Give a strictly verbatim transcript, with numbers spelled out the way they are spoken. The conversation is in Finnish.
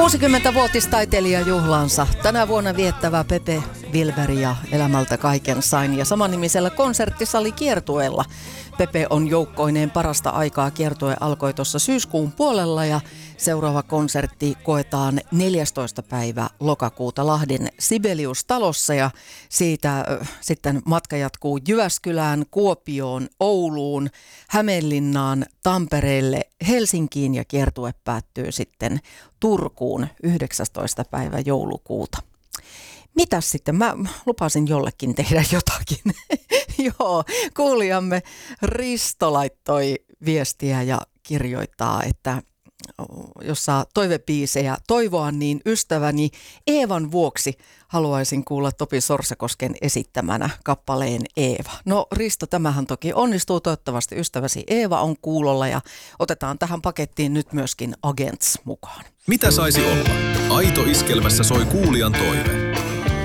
kuusikymmentävuotistaiteilijajuhlansa tänä vuonna viettävä Pepe Wilber ja Elämältä kaiken sain ja samannimisellä konserttisalikiertueella. Pepe on joukkoineen parasta aikaa. Kiertue alkoi tuossa syyskuun puolella ja seuraava konsertti koetaan neljästoista päivä lokakuuta Lahden Sibelius-talossa ja siitä äh, sitten matka jatkuu Jyväskylään, Kuopioon, Ouluun, Hämeenlinnaan, Tampereelle, Helsinkiin ja kiertue päättyy sitten Turkuun yhdeksästoista päivä joulukuuta. Mitäs sitten? Mä lupasin jollekin tehdä jotakin. Joo, kuulijamme Risto laittoi viestiä ja kirjoittaa, että jos saa toivebiisejä toivoa, niin ystäväni Eevan vuoksi haluaisin kuulla Topi Sorsakosken esittämänä kappaleen Eeva. No Risto, tämähän toki onnistuu. Toivottavasti ystäväsi Eeva on kuulolla ja otetaan tähän pakettiin nyt myöskin Agents mukaan. Mitä saisi olla? Aito iskelmässä soi kuulijan toive.